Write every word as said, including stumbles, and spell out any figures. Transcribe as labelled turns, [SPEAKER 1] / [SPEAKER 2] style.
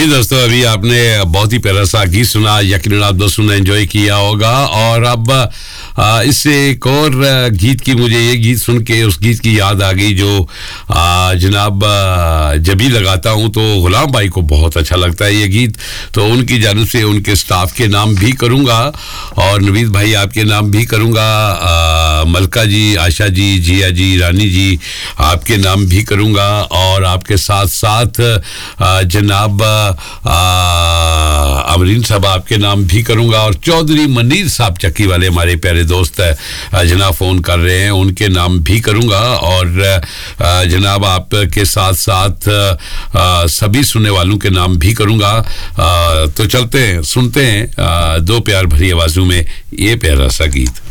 [SPEAKER 1] जी दोस्तों, अभी आपने बहुत ही प्यारा सा गीत सुना, यकीनन आप दोस्तों ने एंजॉय किया होगा। और अब आ, इससे एक और गीत की, मुझे ये गीत सुन के उस गीत की याद आ गई जो आ, जनाब जब भी लगाता हूँ तो गुलाम भाई को बहुत अच्छा लगता है ये गीत, तो उनकी जानिब से उनके स्टाफ के नाम भी करूँगा और नवीद भाई आपके नाम भी करूँगा, मलका जी, आशा जी, जिया जी, रानी जी आपके नाम भी करूँगा और आपके साथ साथ आ, जनाब अमरीन साहब आपके नाम भी करूंगा और चौधरी मनीर साहब चक्की वाले हमारे प्यारे दोस्त जनाब फ़ोन कर रहे हैं, उनके नाम भी करूंगा और जनाब आपके साथ साथ सभी सुनने वालों के नाम भी करूंगा। तो चलते हैं, सुनते हैं दो प्यार भरी आवाज़ों में ये प्यारा सा गीत।